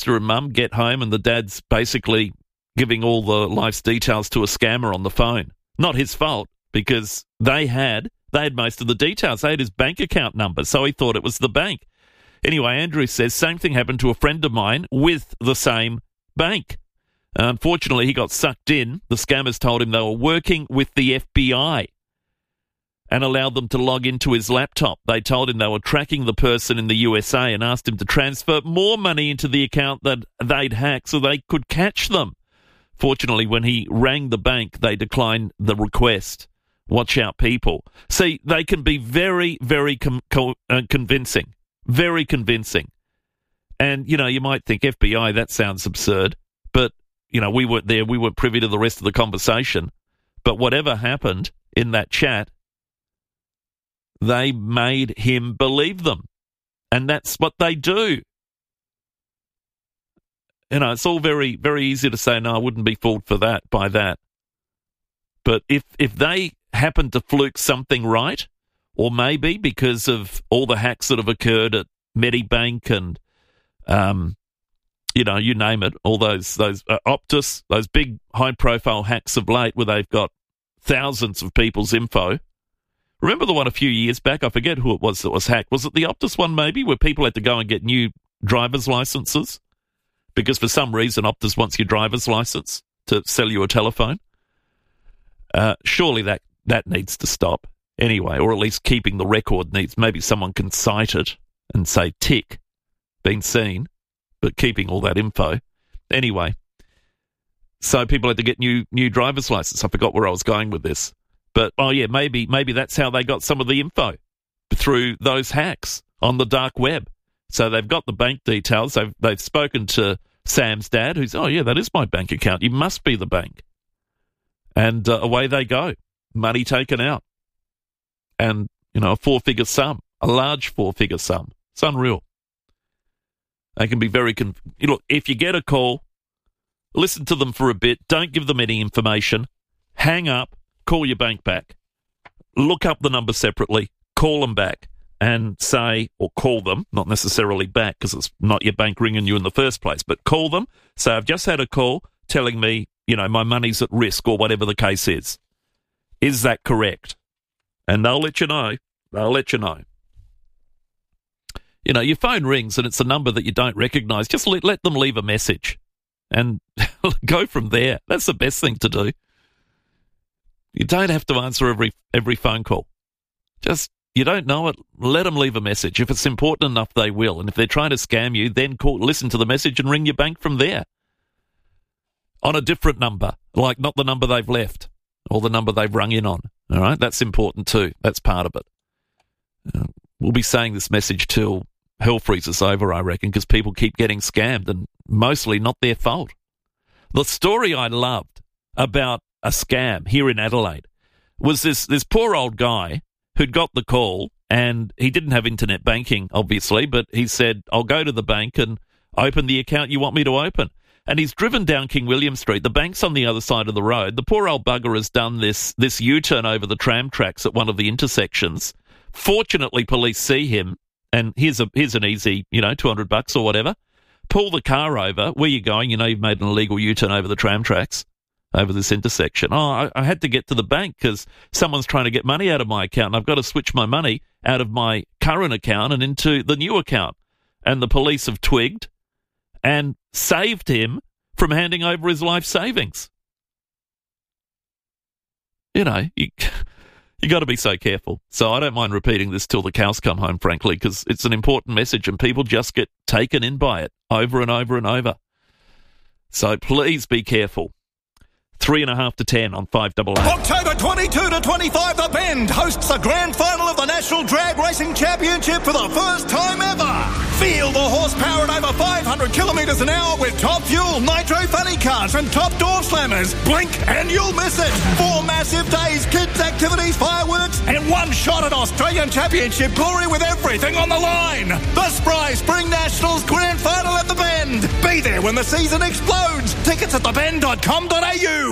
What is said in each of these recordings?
sister and mum get home and the dad's basically giving all the life's details to a scammer on the phone. Not his fault, because they had most of the details. They had his bank account number, so he thought it was the bank. Anyway, Andrew says, same thing happened to a friend of mine with the same bank. Unfortunately, he got sucked in. The scammers told him they were working with the FBI and allowed them to log into his laptop. They told him they were tracking the person in the USA and asked him to transfer more money into the account that they'd hacked so they could catch them. Fortunately, when he rang the bank, they declined the request. Watch out, people. See, they can be very, very convincing. Very convincing. And, you might think, FBI, that sounds absurd. But, we weren't there. We weren't privy to the rest of the conversation. But whatever happened in that chat, they made him believe them. And that's what they do. It's all very, very easy to say, no, I wouldn't be fooled by that. But if they happen to fluke something right, or maybe because of all the hacks that have occurred at Medibank and, you name it, all those Optus, those big high-profile hacks of late where they've got thousands of people's info. Remember the one a few years back? I forget who it was that was hacked. Was it the Optus one maybe, where people had to go and get new driver's licenses? Because for some reason Optus wants your driver's license to sell you a telephone. Surely that needs to stop anyway, or at least keeping the record needs. Maybe someone can cite it and say, tick, been seen, but keeping all that info. Anyway, so people had to get new driver's license. I forgot where I was going with this. But, maybe that's how they got some of the info, through those hacks on the dark web. So they've got the bank details. They've spoken to Sam's dad, who's, that is my bank account. You must be the bank. And away they go. Money taken out. And, a four-figure sum, a large four-figure sum. It's unreal. They can be very... Look, if you get a call, listen to them for a bit. Don't give them any information. Hang up. Call your bank back. Look up the number separately. Call them back. And say, or call them, not necessarily back because it's not your bank ringing you in the first place, but call them, say, I've just had a call telling me, my money's at risk or whatever the case is. Is that correct? And they'll let you know. Your phone rings and it's a number that you don't recognise. Just let them leave a message and go from there. That's the best thing to do. You don't have to answer every phone call. You don't know it, let them leave a message. If it's important enough, they will. And if they're trying to scam you, then listen to the message and ring your bank from there. On a different number, like not the number they've left or the number they've rung in on. All right, that's important too. That's part of it. We'll be saying this message till hell freezes over, I reckon, because people keep getting scammed and mostly not their fault. The story I loved about a scam here in Adelaide was this poor old guy who'd got the call, and he didn't have internet banking, obviously, but he said, I'll go to the bank and open the account you want me to open. And he's driven down King William Street. The bank's on the other side of the road. The poor old bugger has done this U-turn over the tram tracks at one of the intersections. Fortunately, police see him, and here's an easy, $200 or whatever. Pull the car over. Where you going? You've made an illegal U-turn over the tram tracks. Over this intersection. I had to get to the bank because someone's trying to get money out of my account and I've got to switch my money out of my current account and into the new account. And the police have twigged and saved him from handing over his life savings. You got to be so careful. So I don't mind repeating this till the cows come home, frankly, because it's an important message and people just get taken in by it over and over and over. So please be careful. 3.5 to 10 on 5AA. October 22 to 25, The Bend hosts the grand final of the National Drag Racing Championship for the first time ever. Feel the horsepower at over 500 kilometres an hour with top fuel, nitro funny cars and top door slammers. Blink and you'll miss it. 4 massive days, kids, activities, fireworks, and one shot at Australian Championship glory with everything on the line. The Spry Spring Nationals Grand Final at The Bend. Be there when the season explodes. Tickets at thebend.com.au.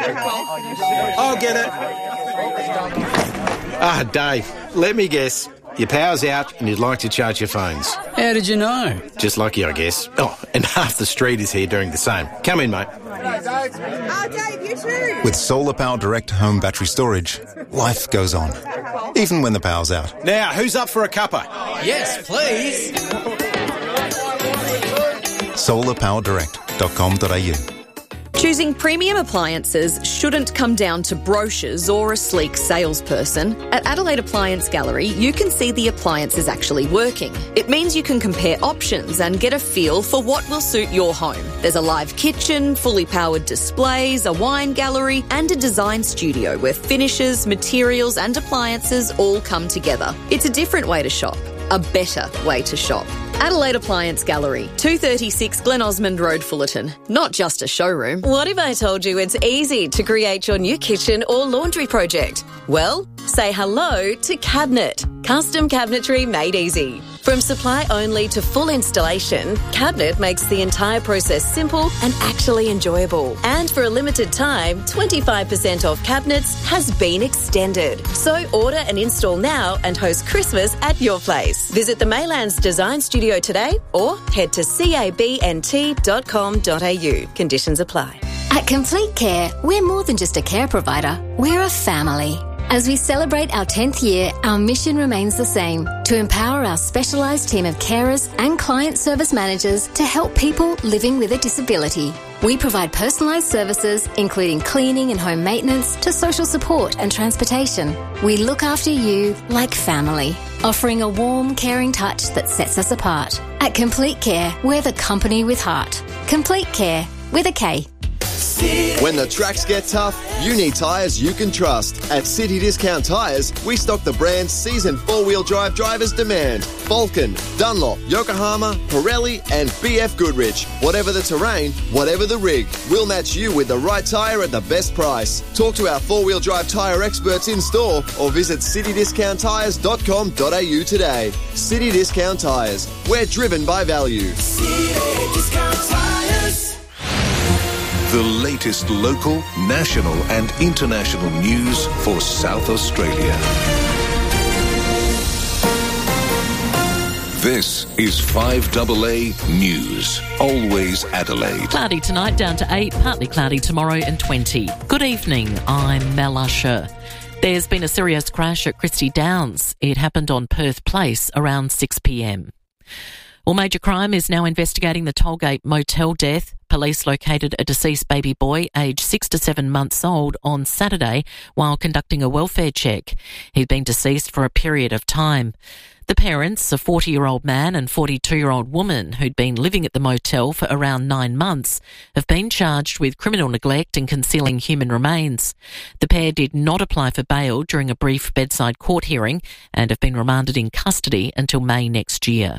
I'll get it. Dave, let me guess. Your power's out and you'd like to charge your phones. How did you know? Just lucky, I guess. Oh, and half the street is here doing the same. Come in, mate. Oh, Dave, you too. With Solar Power Direct home battery storage, life goes on, even when the power's out. Now, who's up for a cuppa? Yes, please. solarpowerdirect.com.au. Choosing premium appliances shouldn't come down to brochures or a sleek salesperson. At Adelaide Appliance Gallery, you can see the appliances actually working. It means you can compare options and get a feel for what will suit your home. There's a live kitchen, fully powered displays, a wine gallery, and a design studio where finishes, materials, and appliances all come together. It's a different way to shop. A better way to shop. Adelaide Appliance Gallery, 236 Glen Osmond Road, Fullerton. Not just a showroom. What if I told you it's easy to create your new kitchen or laundry project? Well, say hello to Cabinet. Custom cabinetry made easy. From supply only to full installation, Cabinet makes the entire process simple and actually enjoyable. And for a limited time, 25% off cabinets has been extended. So order and install now and host Christmas at your place. Visit the Maylands Design Studio today or head to cabnt.com.au. Conditions apply. At Complete Care, we're more than just a care provider, we're a family. As we celebrate our 10th year, our mission remains the same, to empower our specialised team of carers and client service managers to help people living with a disability. We provide personalised services, including cleaning and home maintenance, to social support and transportation. We look after you like family, offering a warm, caring touch that sets us apart. At Complete Care, we're the company with heart. Complete Care, with a K. When the tracks get tough, you need tyres you can trust. At City Discount Tyres, we stock the brands seasoned four-wheel drive drivers demand. Vulcan, Dunlop, Yokohama, Pirelli and BF Goodrich. Whatever the terrain, whatever the rig, we'll match you with the right tyre at the best price. Talk to our four-wheel drive tyre experts in store or visit citydiscounttyres.com.au today. City Discount Tyres. We're driven by value. City Discount Tyres. The latest local, national and international news for South Australia. This is 5AA News. Always Adelaide. Cloudy tonight, down to 8. Partly cloudy tomorrow and 20. Good evening, I'm Mel Usher. There's been a serious crash at Christie Downs. It happened on Perth Place around 6 p.m. Well, Major Crime is now investigating the Tollgate motel death. Police located a deceased baby boy aged 6 to 7 months old on Saturday while conducting a welfare check. He'd been deceased for a period of time. The parents, a 40-year-old man and 42-year-old woman who'd been living at the motel for around 9 months, have been charged with criminal neglect and concealing human remains. The pair did not apply for bail during a brief bedside court hearing and have been remanded in custody until May next year.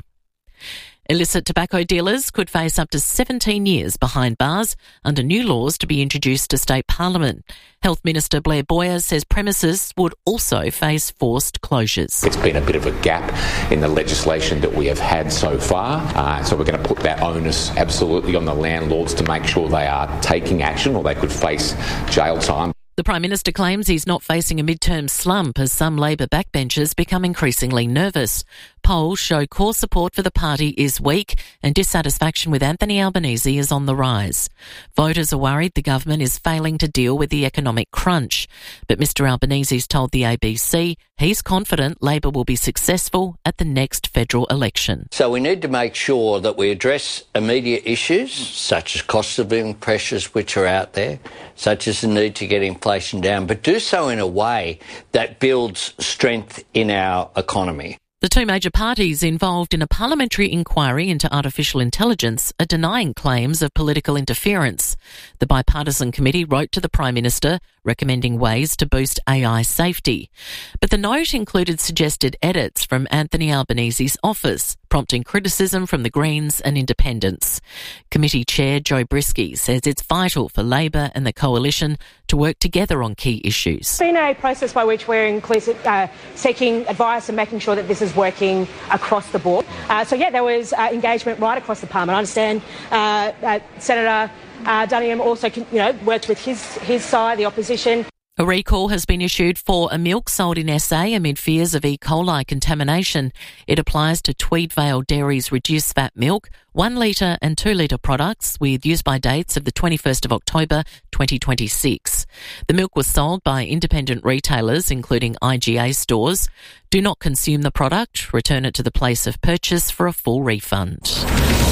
Illicit tobacco dealers could face up to 17 years behind bars under new laws to be introduced to state parliament. Health Minister Blair Boyer says premises would also face forced closures. It's been a bit of a gap in the legislation that we have had so far, so we're going to put that onus absolutely on the landlords to make sure they are taking action or they could face jail time. The Prime Minister claims he's not facing a midterm slump as some Labor backbenchers become increasingly nervous. Polls show core support for the party is weak and dissatisfaction with Anthony Albanese is on the rise. Voters are worried the government is failing to deal with the economic crunch. But Mr Albanese's told the ABC he's confident Labor will be successful at the next federal election. So we need to make sure that we address immediate issues such as cost of living pressures which are out there, such as the need to get inflation down, but do so in a way that builds strength in our economy. The two major parties involved in a parliamentary inquiry into artificial intelligence are denying claims of political interference. The bipartisan committee wrote to the Prime Minister recommending ways to boost AI safety. But the note included suggested edits from Anthony Albanese's office, prompting criticism from the Greens and Independents. Committee Chair Joe Brisky says it's vital for Labor and the Coalition to work together on key issues. It's been a process by which we're seeking advice and making sure that this is working across the board. There was engagement right across the Parliament. I understand Senator Duniam also worked with his side, the opposition. A recall has been issued for a milk sold in SA amid fears of E. coli contamination. It applies to Tweedvale Dairy's reduced fat milk, 1 litre and 2 litre products with use-by dates of the 21st of October 2026. The milk was sold by independent retailers, including IGA stores. Do not consume the product. Return it to the place of purchase for a full refund.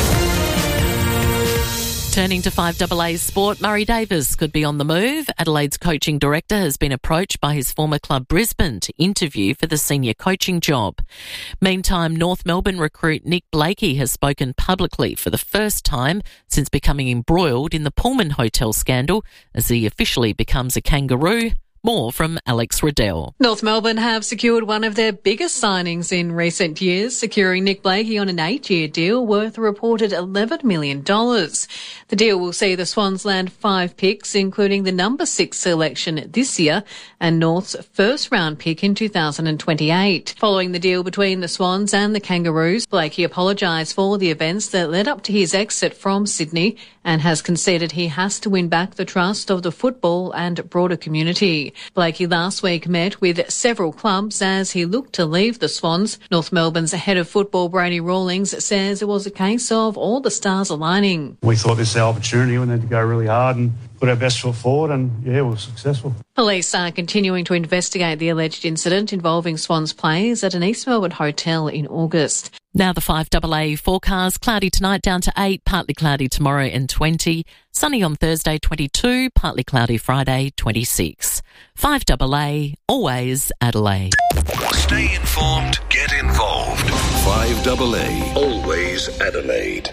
Turning to 5AA sport, Murray Davis could be on the move. Adelaide's coaching director has been approached by his former club Brisbane to interview for the senior coaching job. Meantime, North Melbourne recruit Nick Blakey has spoken publicly for the first time since becoming embroiled in the Pullman Hotel scandal as he officially becomes a kangaroo. More from Alex Riddell. North Melbourne have secured one of their biggest signings in recent years, securing Nick Blakey on an 8-year deal worth a reported $11 million. The deal will see the Swans land 5 picks, including the number 6 selection this year and North's first-round pick in 2028. Following the deal between the Swans and the Kangaroos, Blakey apologised for the events that led up to his exit from Sydney and has conceded he has to win back the trust of the football and broader community. Blakey last week met with several clubs as he looked to leave the Swans. North Melbourne's head of football, Brady Rawlings, says it was a case of all the stars aligning. We thought this was our opportunity. We needed to go really hard and put our best foot forward, and we were successful. Police are continuing to investigate the alleged incident involving Swans players at an East Melbourne hotel in August. Now the 5AA forecast, cloudy tonight down to 8, partly cloudy tomorrow and 20, sunny on Thursday 22, partly cloudy Friday 26. 5AA, always Adelaide. Stay informed, get involved. 5AA, always Adelaide.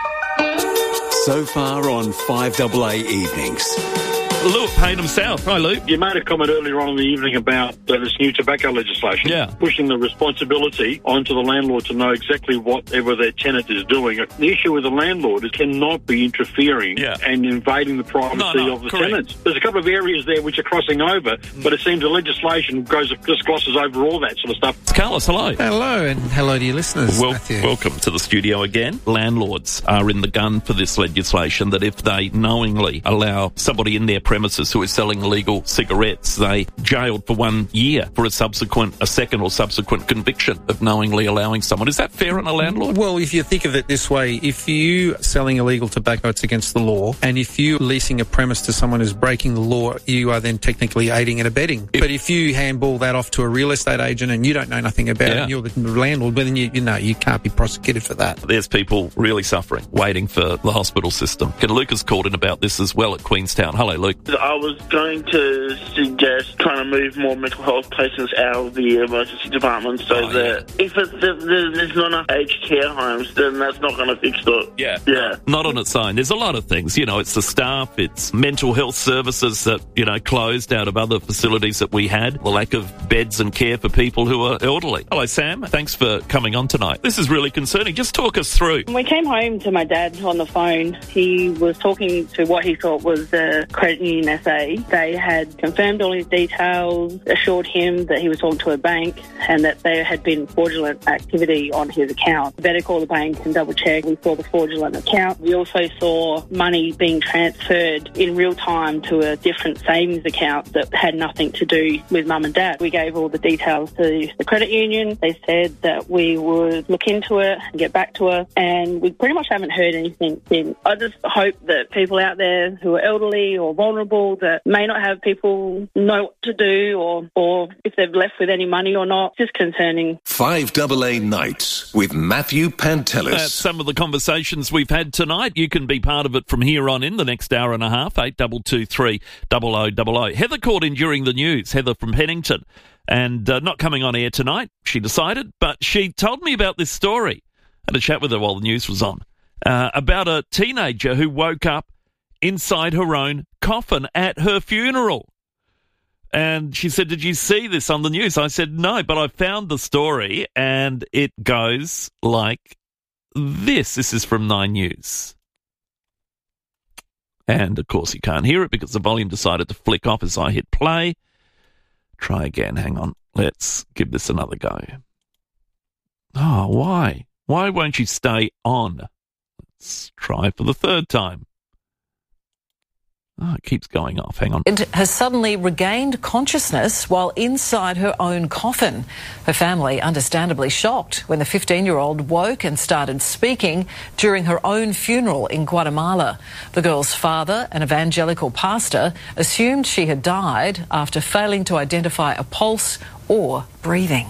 So far on 5AA Evenings. Luke Payne himself. Hi, Luke. You made a comment earlier on in the evening about this new tobacco legislation. Yeah. Pushing the responsibility onto the landlord to know exactly whatever their tenant is doing. The issue with the landlord is cannot be interfering and invading the privacy of the tenants. There's a couple of areas there which are crossing over, but it seems the legislation just glosses over all that sort of stuff. Carlos, hello. Hello, and hello to your listeners. Welcome to the studio again. Landlords are in the gun for this legislation that if they knowingly allow somebody in their premises who is selling illegal cigarettes, they jailed for 1 year for a second or subsequent conviction of knowingly allowing someone. Is that fair on a landlord? Well, if you think of it this way, if you selling illegal tobacco, it's against the law, and if you leasing a premise to someone who's breaking the law, you are then technically aiding and abetting. But if you handball that off to a real estate agent and you don't know nothing about it, and you're the landlord, well, then you can't be prosecuted for that. There's people really suffering, waiting for the hospital system. And Luke has called in about this as well at Queenstown. Hello, Luke. I was going to suggest trying to move more mental health patients out of the emergency department so that if there's not enough aged care homes, then that's not going to fix it. Yeah. Not on its own. There's a lot of things. It's the staff, it's mental health services that, closed out of other facilities that we had, the lack of beds and care for people who are elderly. Hello, Sam. Thanks for coming on tonight. This is really concerning. Just talk us through. When we came home to my dad on the phone, he was talking to what he thought was the credit union SA. They had confirmed all his details, assured him that he was talking to a bank and that there had been fraudulent activity on his account. Better call the bank and double check. We saw the fraudulent account. We also saw money being transferred in real time to a different savings account that had nothing to do with mum and dad. We gave all the details to the credit union. They said that we would look into it and get back to her, and we pretty much haven't heard anything since. I just hope that people out there who are elderly or vulnerable that may not have people know what to do or if they've left with any money or not. Just concerning. 5AA Nights with Matthew Pantelis. That's some of the conversations we've had tonight. You can be part of it from here on in the next hour and a half, 8223 0000. Heather called in during the news, Heather from Pennington, and not coming on air tonight, she decided, but she told me about this story. I had a chat with her while the news was on, about a teenager who woke up inside her own coffin at her funeral. And she said, did you see this on the news? I said, no, but I found the story, and it goes like this. This is from 9 News. And, of course, you can't hear it because the volume decided to flick off as I hit play. Try again. Hang on. Let's give this another go. Oh, why? Why won't you stay on? Let's try for the third time. Oh, it keeps going off. Hang on. Has suddenly regained consciousness while inside her own coffin. Her family understandably shocked when the 15-year-old woke and started speaking during her own funeral in Guatemala. The girl's father, an evangelical pastor, assumed she had died after failing to identify a pulse or breathing.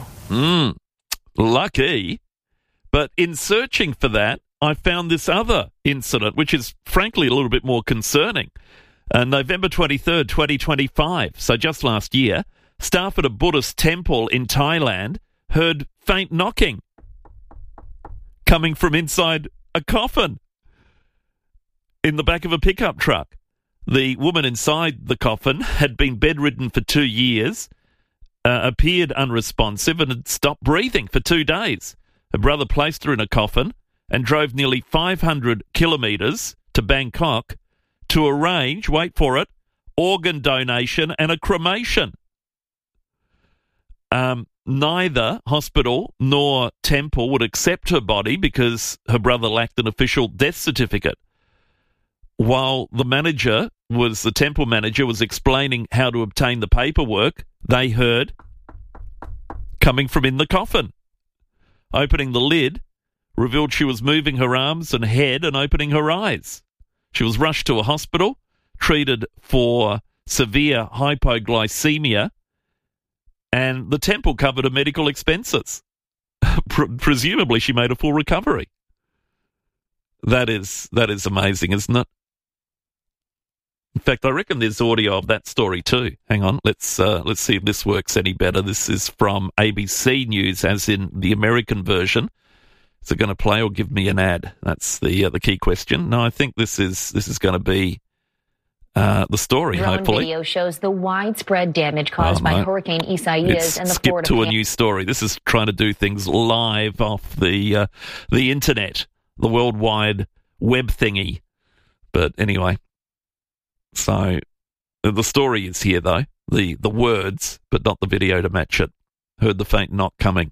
Lucky. But in searching for that, I found this other incident, which is frankly a little bit more concerning. November 23rd, 2025, so just last year, staff at a Buddhist temple in Thailand heard faint knocking coming from inside a coffin in the back of a pickup truck. The woman inside the coffin had been bedridden for 2 years, appeared unresponsive and had stopped breathing for 2 days. Her brother placed her in a coffin and drove nearly 500 kilometres to Bangkok to arrange, wait for it, organ donation and a cremation. Neither hospital nor temple would accept her body because her brother lacked an official death certificate. While the temple manager was explaining how to obtain the paperwork, they heard coming from in the coffin. Opening the lid revealed she was moving her arms and head and opening her eyes. She was rushed to a hospital, treated for severe hypoglycemia, and the temple covered her medical expenses. Presumably she made a full recovery. That is amazing, isn't it? In fact, I reckon there's audio of that story too. Hang on, let's see if this works any better. This is from ABC News, as in the American version. Is it going to play or give me an ad? That's the key question. No, I think this is going to be the story. Drone hopefully, video shows the widespread damage caused by Hurricane Isaias and the skip Florida. to a new story. This is trying to do things live off the internet, the World Wide Web thingy. But anyway, so the story is here though. The words, but not the video to match it. Heard the faint knock coming.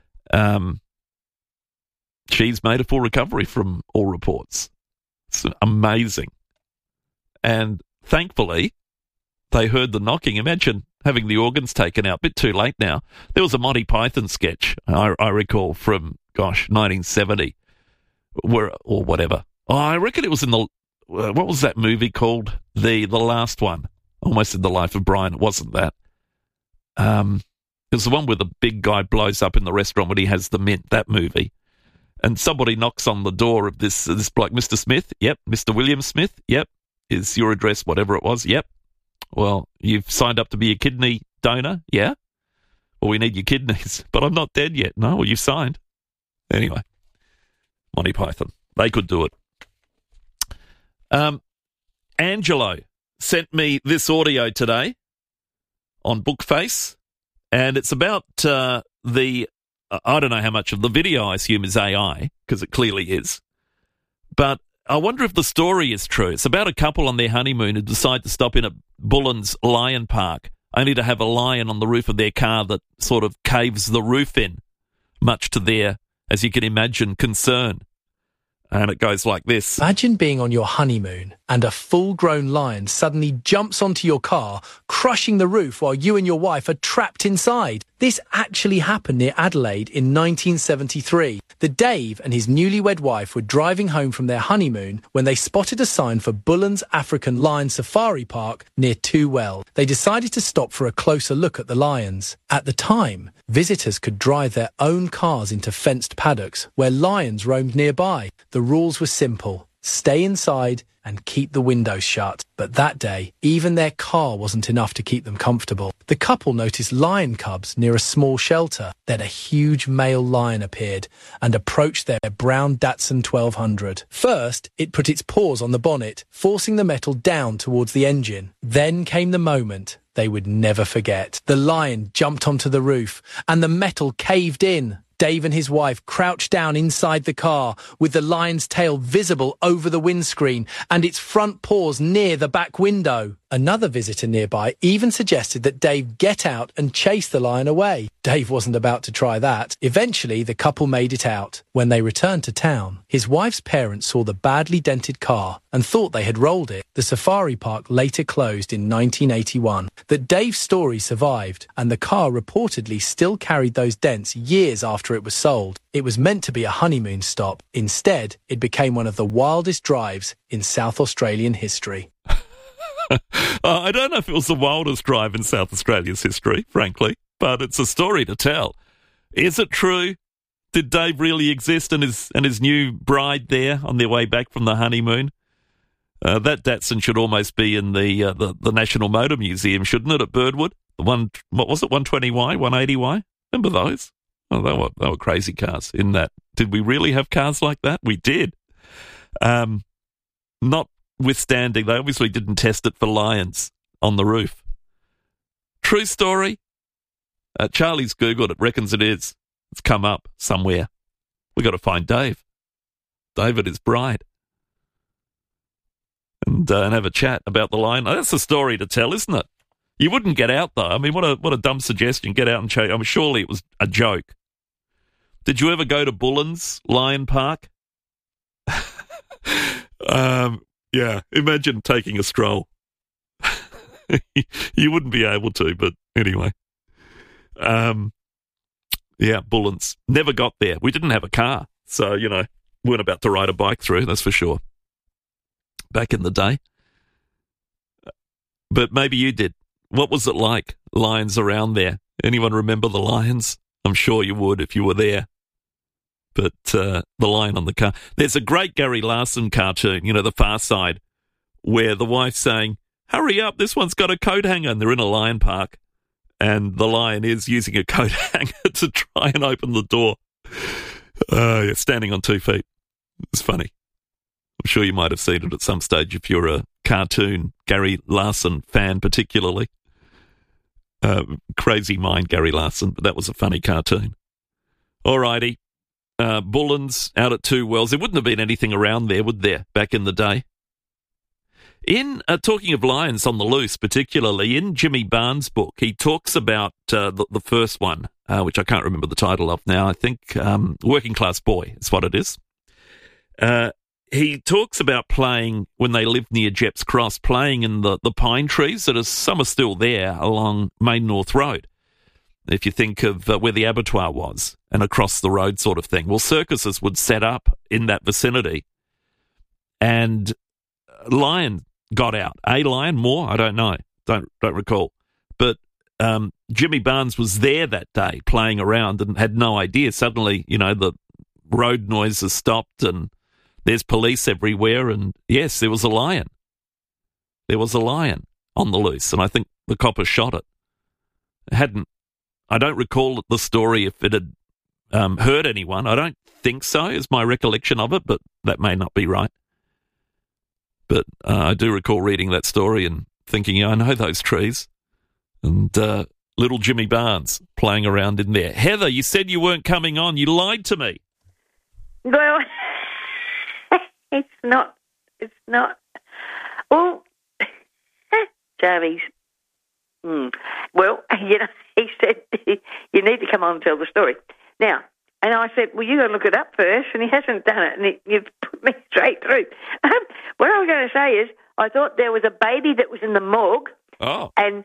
She's made a full recovery from all reports. It's amazing. And thankfully, they heard the knocking. Imagine having the organs taken out. Bit too late now. There was a Monty Python sketch, I recall, from, 1970, or whatever. Oh, I reckon it was in the, what was that movie called? The last one. Almost in the Life of Brian. It wasn't that. It was the one where the big guy blows up in the restaurant when he has the mint, that movie. And somebody knocks on the door of this bloke, Mr. Smith. Yep. Mr. William Smith. Yep. Is your address whatever it was? Yep. Well, you've signed up to be a kidney donor? Yeah. Well, we need your kidneys, but I'm not dead yet. No, well, you've signed. Anyway, Monty Python. They could do it. Angelo sent me this audio today on Bookface, and it's about I don't know how much of the video I assume is AI, because it clearly is. But I wonder if the story is true. It's about a couple on their honeymoon who decide to stop in at Bullens Lion Park, only to have a lion on the roof of their car that sort of caves the roof in, much to their, as you can imagine, concern. And it goes like this. Imagine being on your honeymoon and a full-grown lion suddenly jumps onto your car, crushing the roof while you and your wife are trapped inside. This actually happened near Adelaide in 1973. Dave and his newlywed wife were driving home from their honeymoon when they spotted a sign for Bullens African Lion Safari Park near Two Well. They decided to stop for a closer look at the lions. At the time, visitors could drive their own cars into fenced paddocks where lions roamed nearby. The rules were simple. Stay inside and keep the windows shut. But that day, even their car wasn't enough to keep them comfortable. The couple noticed lion cubs near a small shelter. Then a huge male lion appeared and approached their brown Datsun 1200. First, it put its paws on the bonnet, forcing the metal down towards the engine. Then came the moment they would never forget. The lion jumped onto the roof and the metal caved in. Dave and his wife crouched down inside the car with the lion's tail visible over the windscreen and its front paws near the back window. Another visitor nearby even suggested that Dave get out and chase the lion away. Dave wasn't about to try that. Eventually, the couple made it out. When they returned to town, his wife's parents saw the badly dented car and thought they had rolled it. The safari park later closed in 1981. That Dave's story survived, and the car reportedly still carried those dents years after it was sold. It was meant to be a honeymoon stop. Instead, it became one of the wildest drives in South Australian history. I don't know if it was the wildest drive in South Australia's history, frankly, but it's a story to tell. Is it true? Did Dave really exist and his new bride there on their way back from the honeymoon? That Datsun should almost be in the National Motor Museum, shouldn't it, at Birdwood? The one, what was it, 120Y, 180Y? Remember those? Oh, they were crazy cars in that. Did we really have cars like that? We did. Notwithstanding, they obviously didn't test it for lions on the roof. True story? Charlie's Googled it, reckons it is. It's come up somewhere. We got to find Dave. Dave and his bride. And have a chat about the lion. That's a story to tell, isn't it? You wouldn't get out, though. I mean, what a dumb suggestion. Get out and show. I mean, surely it was a joke. Did you ever go to Bullens Lion Park? Yeah, imagine taking a stroll. You wouldn't be able to, but anyway. Yeah, Bullens. Never got there. We didn't have a car, so, weren't about to ride a bike through, that's for sure. Back in the day. But maybe you did. What was it like, lions around there? Anyone remember the lions? I'm sure you would if you were there. But the lion on the car. There's a great Gary Larson cartoon, The Far Side, where the wife's saying, hurry up, this one's got a coat hanger. And they're in a lion park. And the lion is using a coat hanger to try and open the door. Standing on 2 feet. It's funny. I'm sure you might have seen it at some stage if you're a cartoon Gary Larson fan particularly. Crazy mind, Gary Larson, but that was a funny cartoon. All righty. Bullens out at Two Wells. There wouldn't have been anything around there, would there, back in the day? In talking of lions on the loose, particularly in Jimmy Barnes' book, he talks about the first one, which I can't remember the title of now. I think Working Class Boy is what it is. He talks about playing, when they lived near Jepps Cross, playing in the pine trees that some are still there along Main North Road. If you think of where the abattoir was and across the road sort of thing. Well, circuses would set up in that vicinity. And lion got out. A lion, more? I don't know. Don't recall. But Jimmy Barnes was there that day playing around and had no idea. Suddenly, the road noises stopped and there's police everywhere. And yes, there was a lion. There was a lion on the loose. And I think the coppers shot it. I don't recall the story if it had hurt anyone. I don't think so, is my recollection of it, but that may not be right. But I do recall reading that story and thinking, I know those trees. And little Jimmy Barnes playing around in there. Heather, you said you weren't coming on. You lied to me. Well, it's not. Well, Jarvis. Well, he said, you need to come on and tell the story. Now, and I said, well, you got to look it up first, and he hasn't done it, and you've put me straight through. What I was going to say is, I thought there was a baby that was in the morgue, and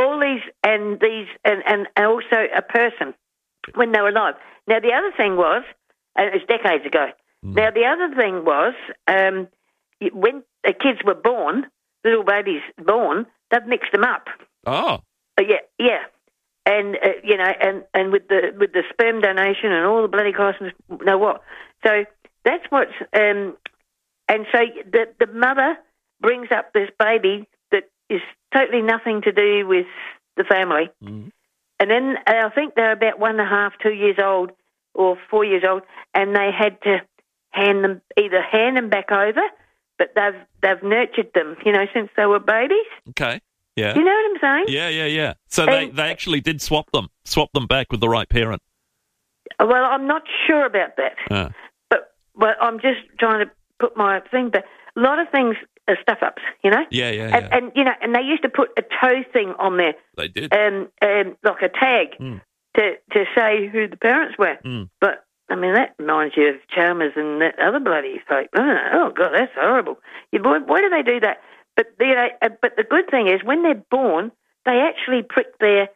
and also a person when they were alive. Now, the other thing was, and it was decades ago. Now, the other thing was, when the kids were born, little babies born, they've mixed them up. Oh. Yeah. And and with the sperm donation and all the bloody costs, what? So that's what's and so the mother brings up this baby that is totally nothing to do with the family, and then I think they're about 1.5, 2 years old or 4 years old, and they had to hand them back over, but they've nurtured them, since they were babies. Okay. Yeah. Do you know what I'm saying? Yeah. So they actually did swap them back with the right parent. Well, I'm not sure about that. But I'm just trying to put my thing back. A lot of things are stuff-ups, Yeah. And they used to put a toe thing on there. They did. Like a tag to say who the parents were. But, I mean, that reminds you of Chalmers and that other bloody folk. Oh, God, that's horrible. Why do they do that? But, but the good thing is when they're born, they actually prick their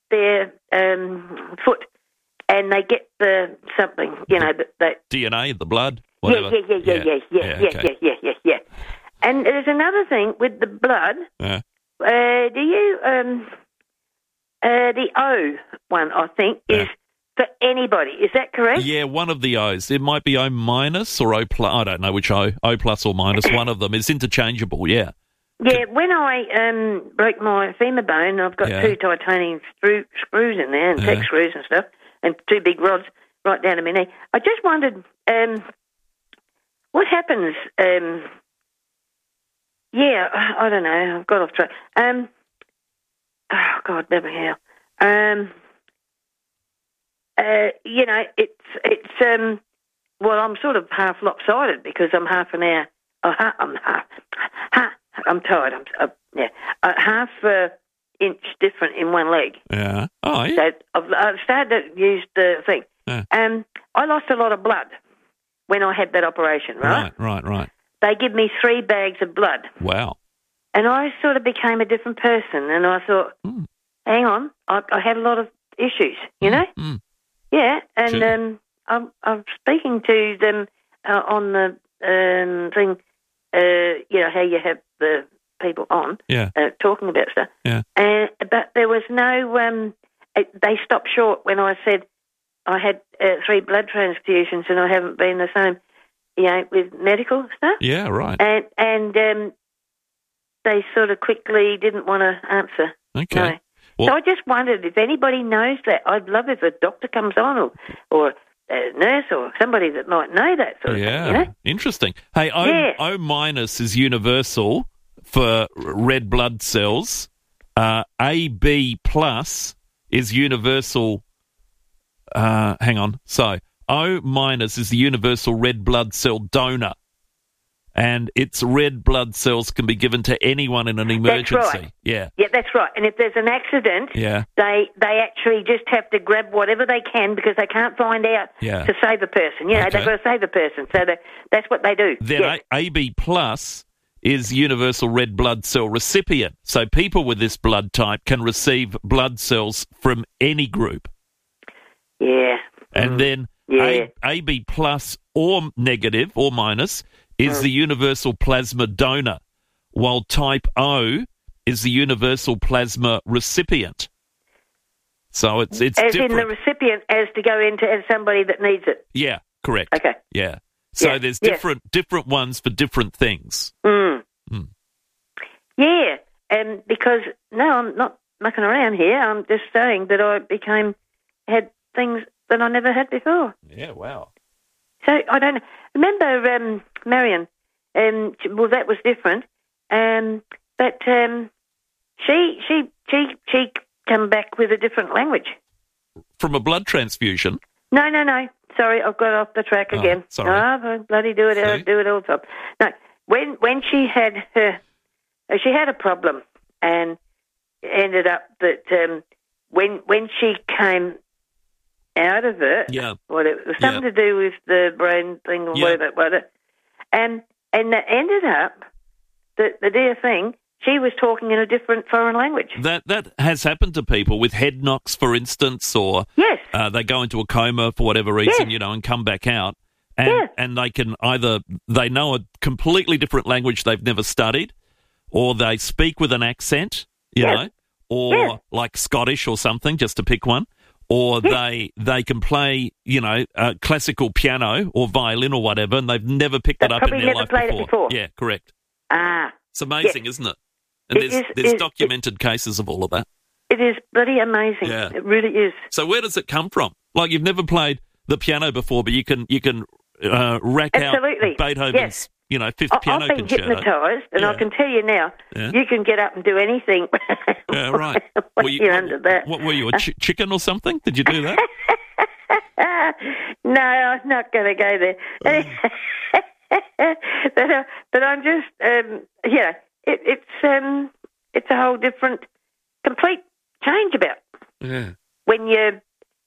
foot and they get the something, DNA, the blood, whatever. Yeah. And there's another thing with the blood. Yeah. Do you, the O one, I think, is for anybody. Is that correct? Yeah, one of the O's. It might be O minus or O plus. I don't know which O plus or minus. One of them is interchangeable, yeah. Yeah, when I broke my femur bone, I've got 2 titanium screws in there and tech screws and stuff, and 2 big rods right down to my knee. I just wondered what happens. I don't know. I've got off track. Oh God, never hell. It's well, I'm sort of half lopsided because I'm half an hour. I'm tired. Half inch different in one leg. Yeah. Oh, yeah. So I've started to use the thing. Yeah. I lost a lot of blood when I had that operation. Right. They give me 3 bags of blood. Wow. And I sort of became a different person. And I thought, hang on, I had a lot of issues. You know. Yeah. And sure. I'm speaking to them on the thing. How you have the people on, talking about stuff. Yeah. But there was no. They stopped short when I said I had 3 blood transfusions and I haven't been the same, with medical stuff. Yeah, right. And they sort of quickly didn't want to answer. Okay. No. Well, so I just wondered if anybody knows that. I'd love if a doctor comes on or a nurse or somebody that might know that sort of thing, Interesting. Hey, O minus is universal for red blood cells. AB plus is universal. Hang on. So O minus is the universal red blood cell donor, and its red blood cells can be given to anyone in an emergency. That's right. Yeah, that's right. And if there's an accident, they actually just have to grab whatever they can because they can't find out to save a person. They've got to save a person. So that's what they do. Then AB plus is universal red blood cell recipient. So people with this blood type can receive blood cells from any group. Yeah. And then AB plus or negative or minus is the universal plasma donor, while type O is the universal plasma recipient. So it's as different. In the recipient as to go into as somebody that needs it. Yeah, correct. Okay. Yeah. So there's different ones for different things. Yeah, and because I'm not mucking around here. I'm just saying that I had things that I never had before. Yeah, wow. So I don't know. Remember Marion? Well, that was different. But she come back with a different language from a blood transfusion. No. Sorry, I've got off the track again. Sorry. I bloody do it. I do it all the time. No, when she had a problem, and ended up that when she came out of it, it was something to do with the brain thing or whatever. And that ended up that the dear thing, she was talking in a different foreign language. That has happened to people with head knocks, for instance, or they go into a coma for whatever reason, and come back out. And they can they know a completely different language they've never studied, or they speak with an accent, or like Scottish or something, just to pick one, or they can play, classical piano or violin or whatever, and they've never picked it up in their life before. Yeah, correct. It's amazing, isn't it? And there's documented cases of all of that. It is bloody amazing. Yeah. It really is. So where does it come from? Like, you've never played the piano before, but you can rack out Beethoven's fifth piano I've been concerto. hypnotised, and I can tell you now, you can get up and do anything. Yeah, right. You're under that. What were you, a chicken or something? Did you do that? No, I'm not going to go there. But I'm just, it's a whole different, complete change about. Yeah. When you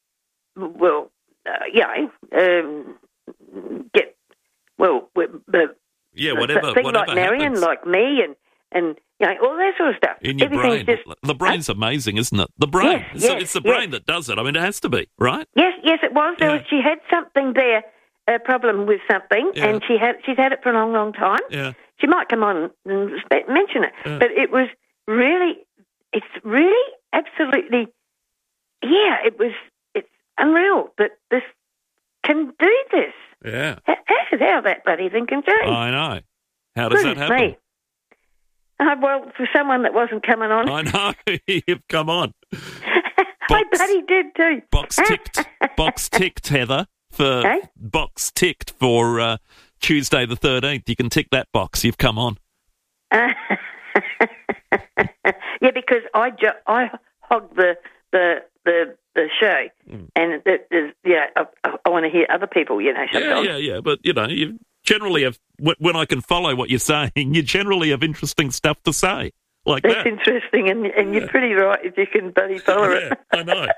whatever. Things whatever like Marion, happens. like me, and all that sort of stuff. In your brain. The brain's amazing, isn't it? The brain. It's the brain that does it. I mean, it has to be, right? Yes, it was. She had something there, a problem with something, and she's had it for a long, long time. Yeah. She might come on and mention it, but it's really absolutely, it's unreal that this can do this. Yeah. How that bloody thing can change. I know. How does that happen? Me. Well, for someone that wasn't coming on. I know. You've come on. I bloody did too. Box ticked, Heather. Box ticked for Tuesday the 13th. You can tick that box. You've come on. Yeah, because I hogged the show, and I want to hear other people, sometimes. Yeah, but, you generally have, when I can follow what you're saying, you generally have interesting stuff to say, like That's that. Interesting, and you're pretty right if you can bloody follow it. I know.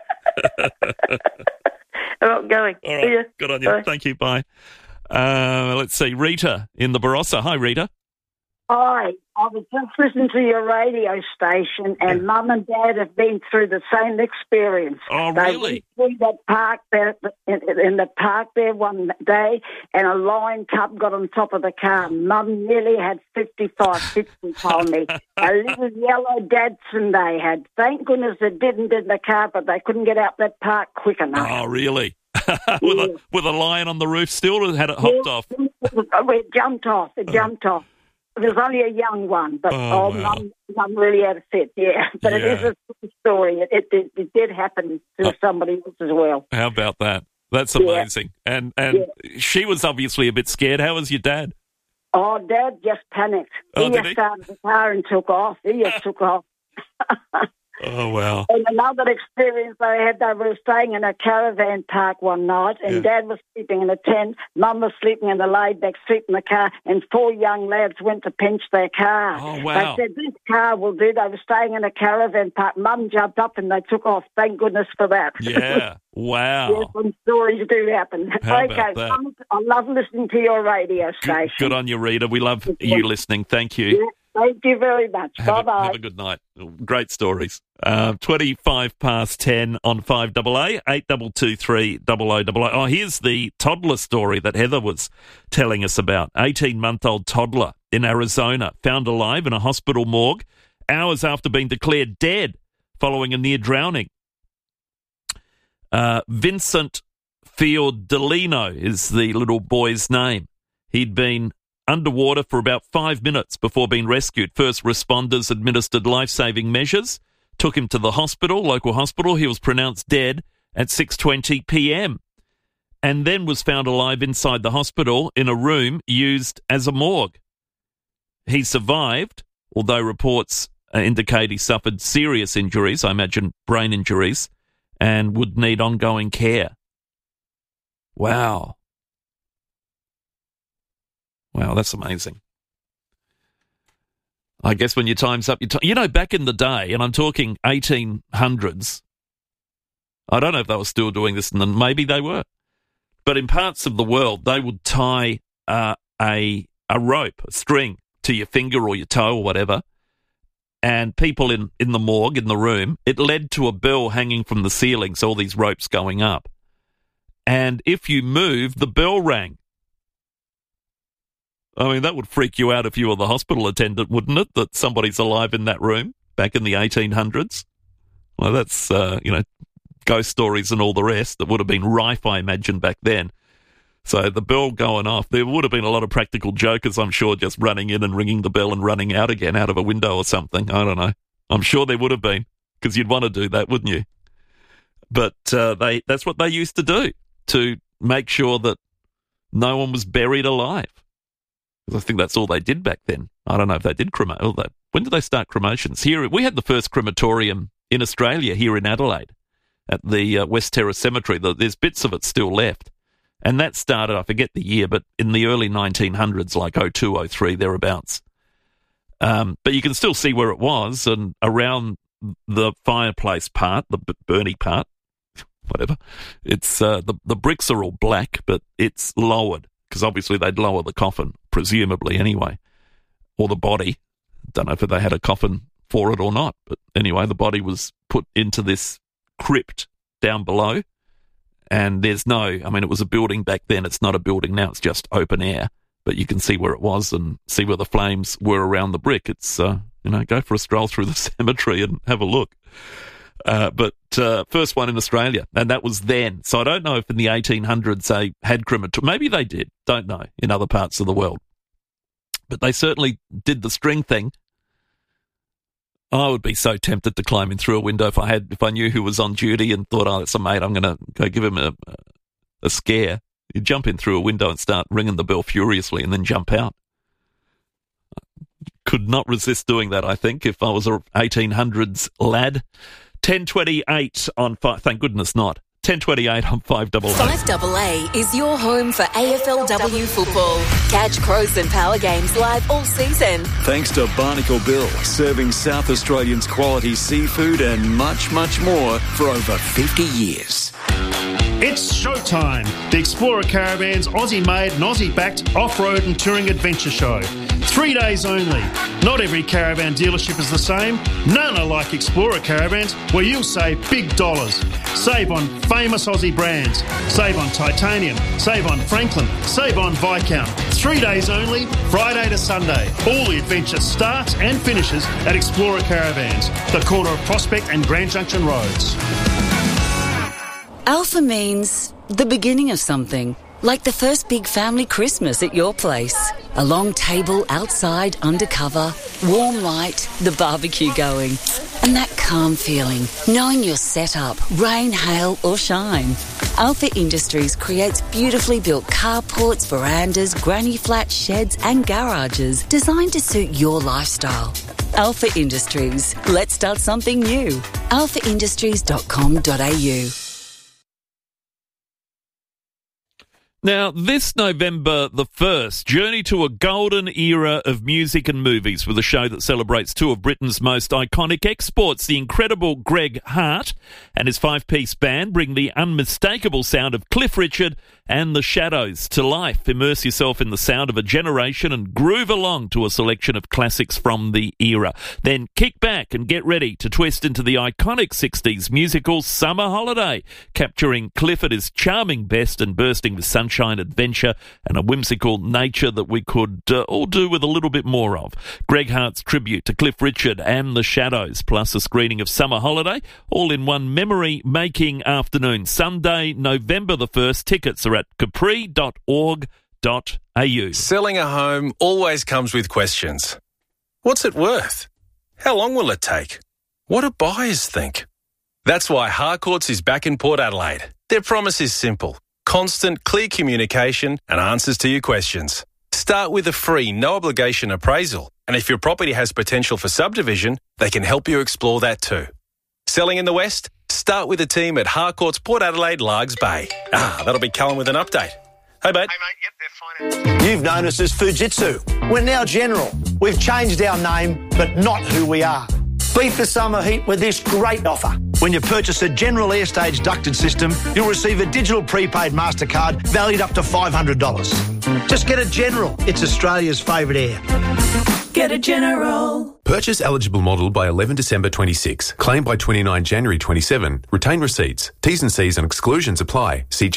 All right, I'm going. All right, See ya. good on you. Bye. Thank you, bye. Let's see, Rita in the Barossa. Hi, Rita. Hi, I was just listening to your radio station, and Mum and Dad have been through the same experience. Oh, They really? went through that park there, in the park there one day, and a lion cub got on top of the car. Mum nearly had 55, 60, told me. A little yellow Datsun they had. Thank goodness it didn't in the car, but they couldn't get out that park quick enough. Oh, really? with a lion on the roof still, or had it hopped off? It jumped off. It jumped off. It was only a young one, but wow. Mum really had a fit, yeah. But it is a true story. It did happen to somebody else as well. How about that? That's amazing. And she was obviously a bit scared. How was your dad? Oh, Dad just panicked. He just started the car and took off. He just took off. Oh, wow. And another experience they had, they were staying in a caravan park one night, and Dad was sleeping in a tent, Mum was sleeping in the laid-back seat in the car, and 4 young lads went to pinch their car. Oh, wow. They said, this car will do. They were staying in a caravan park. Mum jumped up and they took off. Thank goodness for that. Yeah, wow. Yes, some stories do happen. How about that? Mum, I love listening to your radio station. Good on you, Rita. We love you listening. Thank you. Yeah, thank you very much. Bye-bye. Have a good night. Great stories. 25 past 10 on 5AA, 8223 0000. Oh, here's the toddler story that Heather was telling us about. 18-month-old toddler in Arizona found alive in a hospital morgue hours after being declared dead following a near drowning. Vincent Fiordolino is the little boy's name. He'd been underwater for about 5 minutes before being rescued. First responders administered life-saving measures, took him to the local hospital. He was pronounced dead at 6:20 p.m. and then was found alive inside the hospital in a room used as a morgue. He survived, although reports indicate he suffered serious injuries, I imagine brain injuries, and would need ongoing care. Wow. Wow, that's amazing. I guess when your time's up, back in the day, and I'm talking 1800s, I don't know if they were still doing this, and maybe they were, but in parts of the world, they would tie a rope, a string, to your finger or your toe or whatever, and people in the morgue, in the room, it led to a bell hanging from the ceiling, so all these ropes going up. And if you moved, the bell rang. I mean, that would freak you out if you were the hospital attendant, wouldn't it, that somebody's alive in that room back in the 1800s? Well, that's, ghost stories and all the rest that would have been rife, I imagine, back then. So the bell going off, there would have been a lot of practical jokers, I'm sure, just running in and ringing the bell and running out again out of a window or something. I don't know. I'm sure there would have been, because you'd want to do that, wouldn't you? But that's what they used to do, to make sure that no one was buried alive. I think that's all they did back then. I don't know if they did cremate. When did they start cremations? Here, we had the first crematorium in Australia here in Adelaide at the West Terrace Cemetery. There's bits of it still left. And that started, I forget the year, but in the early 1900s, like 02, 03, thereabouts. But you can still see where it was, and around the fireplace part, the Bernie part, whatever. It's the bricks are all black, but it's lowered, because obviously they'd lower the coffin, presumably anyway, or the body. Don't know if they had a coffin for it or not, but anyway, the body was put into this crypt down below, and there's no, I mean, it was a building back then. It's not a building now. It's just open air, but you can see where it was and see where the flames were around the brick. It's, go for a stroll through the cemetery and have a look. But first one in Australia, and that was then. So I don't know if in the 1800s they had crematorium. Maybe they did, don't know, in other parts of the world. But they certainly did the string thing. I would be so tempted to climb in through a window if I knew who was on duty and thought, oh, it's a mate, I'm going to go give him a scare. You jump in through a window and start ringing the bell furiously and then jump out. Could not resist doing that, I think, if I was a 1800s lad. 10:28 on 5. Thank goodness not. 10:28 on 5AA. 5AA is your home for AFLW football. Catch Crows and Power games live all season. Thanks to Barnacle Bill, serving South Australians quality seafood and much, much more for over 50 years. It's showtime. The Explorer Caravans Aussie-made and Aussie-backed off-road and touring adventure show. 3 days only. Not every caravan dealership is the same. None are like Explorer Caravans, where you'll save big dollars. Save on famous Aussie brands. Save on Titanium. Save on Franklin. Save on Viscount. 3 days only, Friday to Sunday. All the adventure starts and finishes at Explorer Caravans, the corner of Prospect and Grand Junction Roads. Alpha means the beginning of something, like the first big family Christmas at your place. A long table outside, undercover, warm light, the barbecue going, and that calm feeling, knowing you're set up, rain, hail or shine. Alpha Industries creates beautifully built carports, verandas, granny flats, sheds and garages designed to suit your lifestyle. Alpha Industries. Let's start something new. alphaindustries.com.au. Now, this November the 1st, journey to a golden era of music and movies with a show that celebrates two of Britain's most iconic exports. The incredible Greg Hart and his 5-piece band bring the unmistakable sound of Cliff Richard and the Shadows to life. Immerse yourself in the sound of a generation and groove along to a selection of classics from the era. Then kick back and get ready to twist into the iconic 60s musical Summer Holiday, capturing Cliff at his charming best and bursting with sunshine, adventure and a whimsical nature that we could all do with a little bit more of. Greg Hart's tribute to Cliff Richard and the Shadows, plus a screening of Summer Holiday, all in one memory-making afternoon. Sunday, November the 1st. Tickets are at capri.org.au. Selling a home always comes with questions. What's it worth? How long will it take? What do buyers think? That's why Harcourts is back in Port Adelaide. Their promise is simple. Constant, clear communication and answers to your questions. Start with a free, no-obligation appraisal. And if your property has potential for subdivision, they can help you explore that too. Selling in the West? Start with a team at Harcourts Port Adelaide, Largs Bay. That'll be Callum with an update. Hey, mate. You've known us as Fujitsu. We're now General. We've changed our name, but not who we are. Beat the summer heat with this great offer. When you purchase a General Airstage ducted system, you'll receive a digital prepaid MasterCard valued up to $500. Just get a General. It's Australia's favourite air. Get a General. Purchase eligible model by 11 December 26. Claim by 29 January 27. Retain receipts. T's and C's and exclusions apply. See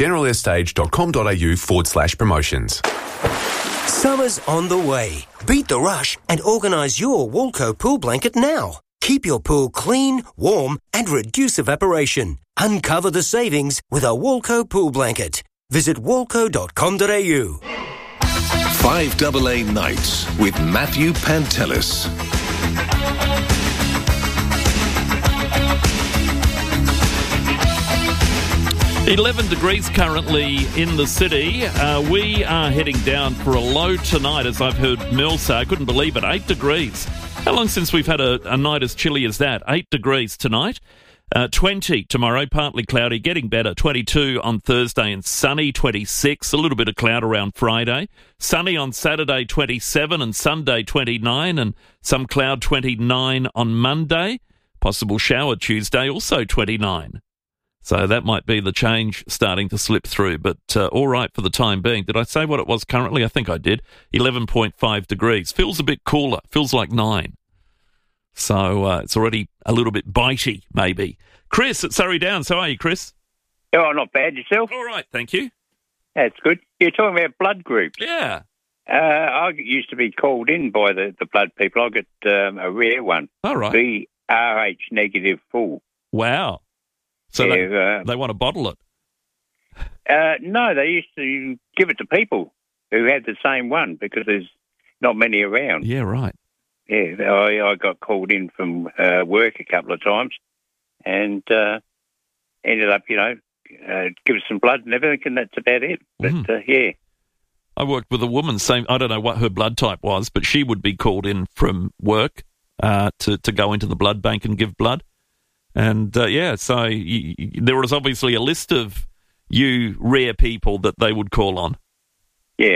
generalairstage.com.au/promotions. Summer's on the way. Beat the rush and organise your Walco pool blanket now. Keep your pool clean, warm and reduce evaporation. Uncover the savings with a Walco pool blanket. Visit walco.com.au. 5AA Nights with Matthew Pantelis. 11 degrees currently in the city. We are heading down for a low tonight, as I've heard Mel say. I couldn't believe it. 8 degrees. How long since we've had a night as chilly as that? 8 degrees tonight. 20 tomorrow, partly cloudy, getting better. 22 on Thursday and sunny, 26. A little bit of cloud around Friday. Sunny on Saturday, 27, and Sunday, 29, and some cloud, 29 on Monday. Possible shower Tuesday, also 29. So that might be the change starting to slip through, but all right for the time being. Did I say what it was currently? I think I did. 11.5 degrees. Feels a bit cooler. Feels like 9. So it's already a little bit bitey, maybe. Chris at Surrey Downs. How are you, Chris? Oh, not bad. Yourself? All right, thank you. That's good. You're talking about blood groups. Yeah. I used to be called in by the blood people. I got a rare one. All right. The RH negative full. Wow. So they want to bottle it? No, they used to give it to people who had the same one because there's not many around. Yeah, right. Yeah, I got called in from work a couple of times and ended up, give us some blood and everything, and that's about it. But, yeah. I worked with a woman, I don't know what her blood type was, but she would be called in from work to go into the blood bank and give blood. And, so there was obviously a list of you rare people that they would call on. Yeah.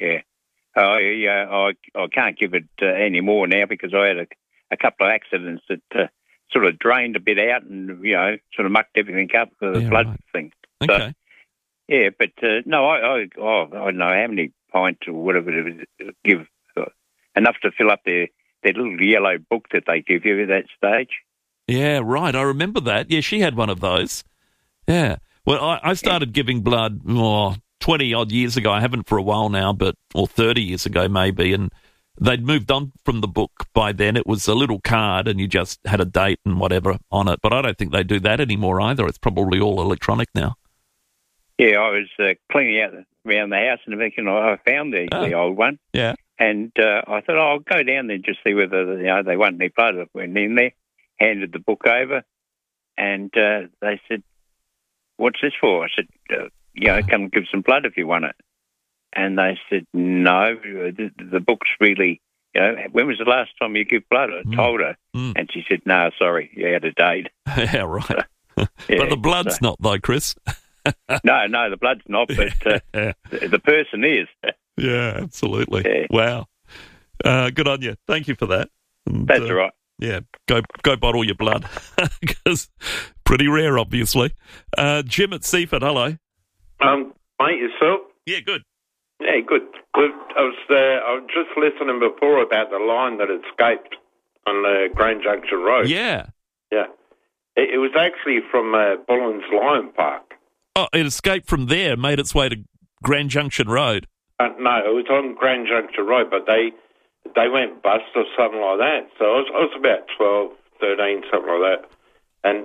I can't give it any more now because I had a couple of accidents that sort of drained a bit out and, sort of mucked everything up for the blood thing. Okay. So, yeah, but no, I don't know how many pints or whatever it is, give enough to fill up their little yellow book that they give you at that stage. Yeah, right. I remember that. Yeah, she had one of those. Yeah. Well, I started giving blood 20-odd years ago. I haven't for a while now, or 30 years ago maybe, and they'd moved on from the book by then. It was a little card and you just had a date and whatever on it, but I don't think they do that anymore either. It's probably all electronic now. Yeah, I was cleaning out around the house and everything. I found the old one. Yeah. And I thought, I'll go down there and just see whether they want any blood. I went in there, handed the book over, and they said, "What's this for?" I said, "Come give some blood if you want it." And they said, "No, the book's really, when was the last time you give blood?" I told her, and she said, "No, sorry, you had a date." Yeah, right. But the blood's not, though, Chris. No, the blood's not, but the person is. Yeah, absolutely. Yeah. Wow. Good on you. Thank you for that. And, that's all right. Yeah, go bottle your blood, because pretty rare, obviously. Jim at Seaford, hello. Mate, yourself? Yeah, good. Yeah, good. I was just listening before about the line that escaped on the Grand Junction Road. Yeah. Yeah. It was actually from Bullens Lion Park. Oh, it escaped from there, made its way to Grand Junction Road. No, it was on Grand Junction Road, but they went bust or something like that. So I was about 12, 13, something like that. And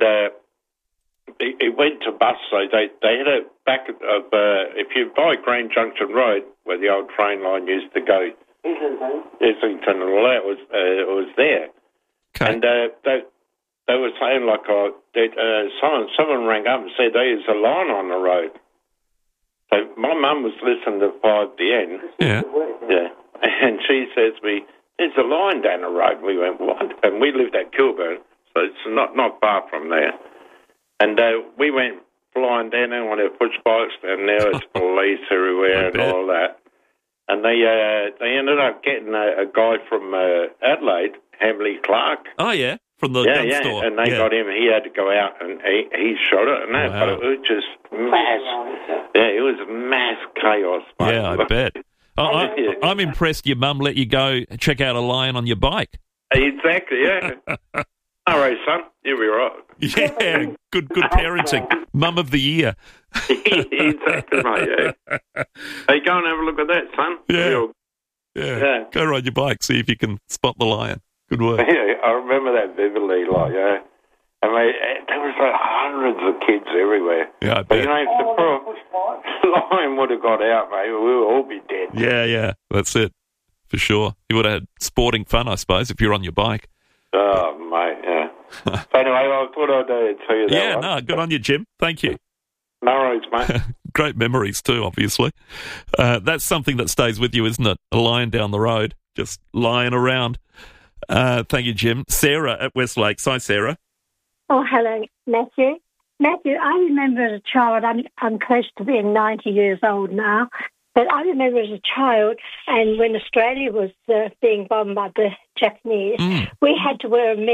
it went to bust, so they had it back of, if you buy Grand Junction Road, where the old train line used to go, Islington and all that, it was there. Okay. And they were saying, like, someone rang up and said there's a line on the road. So my mum was listening to 5DN. Yeah. Yeah. And she says to me, "There's a line down the road." We went, "What?" And we lived at Kilburn, so it's not far from there. And we went flying down there on our push bikes, and now it's police everywhere and all that. And they ended up getting a guy from Adelaide, Hamley Clark. Oh, yeah, from the gun store. And they got him. He had to go out, and he shot it and that. Wow. But it was just mass. Yeah, it was mass chaos. Mate. Yeah, I bet. I'm impressed your mum let you go check out a lion on your bike. Exactly, yeah. All right, son. You'll be right. Yeah, good parenting. Mum of the year. Exactly, mate, yeah. Hey, go and have a look at that, son. Yeah. Go ride your bike, see if you can spot the lion. Good work. Yeah, I remember that vividly, I mean, there was like hundreds of kids everywhere. Yeah, I bet. But, if the lion would have got out, mate, we would all be dead. Yeah, that's it, for sure. You would have had sporting fun, I suppose, if you're on your bike. Oh, mate, yeah. So anyway, I thought I'd tell you that. Yeah, no, good on you, Jim. Thank you. No worries, mate. Great memories too, obviously. That's something that stays with you, isn't it? A lion down the road, just lying around. Thank you, Jim. Sarah at West Lakes. Hi, Sarah. Oh, hello, Matthew. Matthew, I remember as a child, I'm close to being 90 years old now, but I remember as a child, and when Australia was being bombed by the Japanese, we had to wear a medal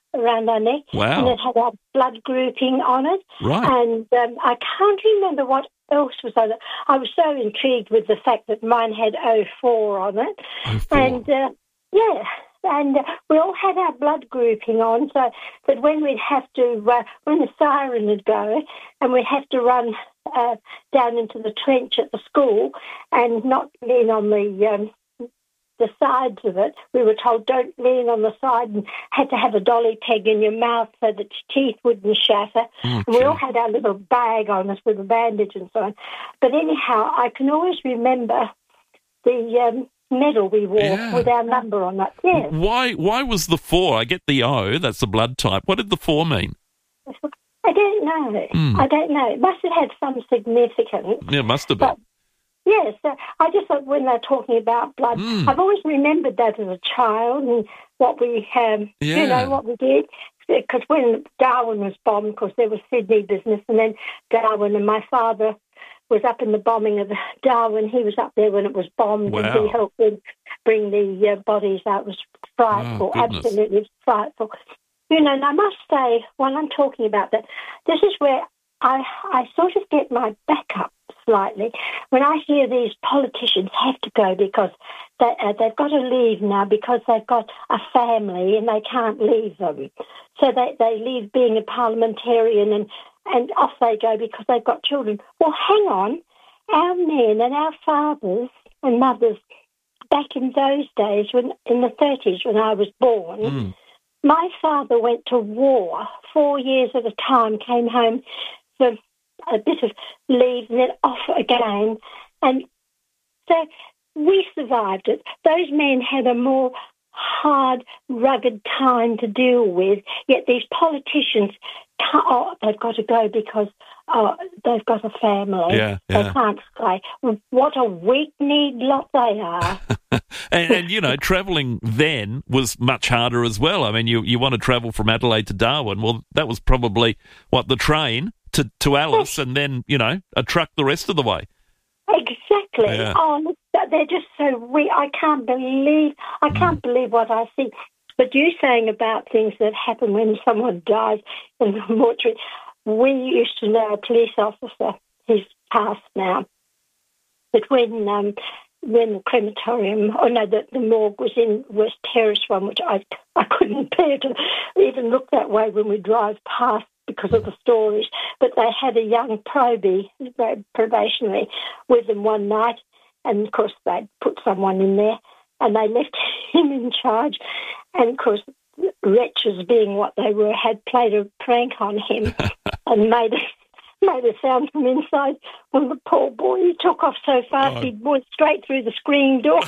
around our neck. Wow. And it had our blood grouping on it. Right. And I can't remember what else was on it. I was so intrigued with the fact that mine had 04 on it. 04. And, and we all had our blood grouping on, so that when we'd have to, when the siren would go, and we'd have to run down into the trench at the school and not lean on the sides of it. We were told don't lean on the side and had to have a dolly peg in your mouth so that your teeth wouldn't shatter. Okay. And we all had our little bag on us with a bandage and so on. But anyhow, I can always remember the medal we wore with our number on it. Yeah. Why was the 4? I get the O, that's the blood type. What did the 4 mean? I don't know. I don't know. It must have had some significance. Yeah, it must have been. Yes, I just thought when they're talking about blood, I've always remembered that as a child and what we, what we did. Because when Darwin was bombed, of course, there was Sydney business, and then Darwin, and my father was up in the bombing of Darwin. He was up there when it was bombed, and he helped them bring the bodies out. It was frightful, absolutely frightful. And I must say, while I'm talking about that, this is where I sort of get my back up slightly when I hear these politicians have to go because they've got to leave now because they've got a family and they can't leave them. So they leave being a parliamentarian and off they go because they've got children. Well, hang on. Our men and our fathers and mothers back in those days, in the 30s when I was born, my father went to war 4 years at a time, came home for a bit of leave and then off again. And so we survived it. Those men had a more hard, rugged time to deal with, yet these politicians they've got to go because they've got a family. They can't stay. What a weak-kneed lot they are. and travelling then was much harder as well. I mean, you want to travel from Adelaide to Darwin. Well, that was probably, the train to Alice and then, a truck the rest of the way. Exactly. Yeah. Oh, look, they're just so weak. I can't believe what I see. But you saying about things that happen when someone dies in the mortuary, we used to know a police officer, he's passed now, but when the crematorium, the morgue was in West Terrace one, which I couldn't bear to even look that way when we drive past because of the stories, but they had a young probationary with them one night, and of course they'd put someone in there, and they left him in charge, and of course wretches being what they were had played a prank on him and made a sound from inside. When the poor boy, he took off so fast he went straight through the screen door.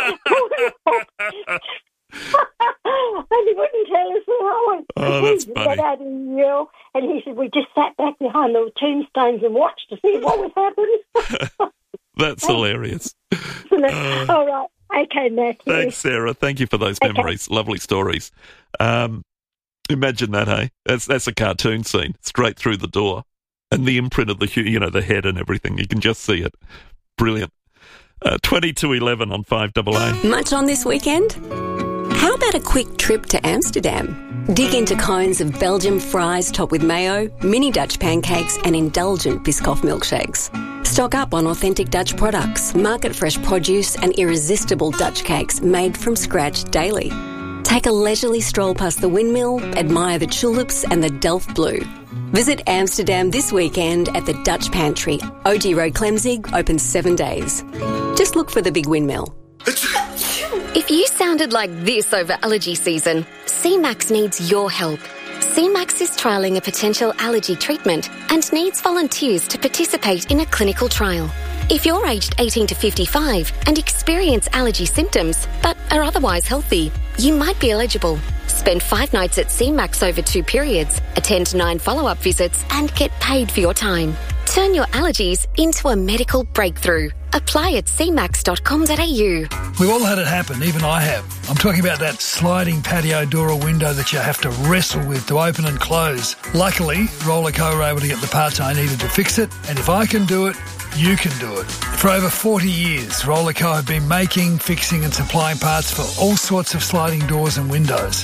And he wouldn't tell us how. That's funny. He got out and yell, and he said, we just sat back behind the tombstones and watched to see what was happening. That's hilarious. All right. Okay, Matthew. Thanks, Sarah. Thank you for those memories. Lovely stories. Imagine that, hey? That's a cartoon scene, straight through the door. And the imprint of the head and everything. You can just see it. Brilliant. 20 to 11 on 5AA. Much on this weekend? How about a quick trip to Amsterdam? Dig into cones of Belgian fries topped with mayo, mini Dutch pancakes and indulgent Biscoff milkshakes. Stock up on authentic Dutch products, market-fresh produce and irresistible Dutch cakes made from scratch daily. Take a leisurely stroll past the windmill, admire the tulips and the Delft Blue. Visit Amsterdam this weekend at the Dutch Pantry. OG Road Clemzig, open 7 days. Just look for the big windmill. If you sounded like this over allergy season, CMAX needs your help. CMAX is trialling a potential allergy treatment and needs volunteers to participate in a clinical trial. If you're aged 18 to 55 and experience allergy symptoms but are otherwise healthy, you might be eligible. Spend 5 nights at CMAX over 2 periods, attend 9 follow-up visits and get paid for your time. Turn your allergies into a medical breakthrough. Apply at cmax.com.au. We've all had it happen, even I have. I'm talking about that sliding patio door or window that you have to wrestle with to open and close. Luckily, Rollerco were able to get the parts I needed to fix it, and if I can do it, you can do it. For over 40 years, Rollerco have been making, fixing and supplying parts for all sorts of sliding doors and windows.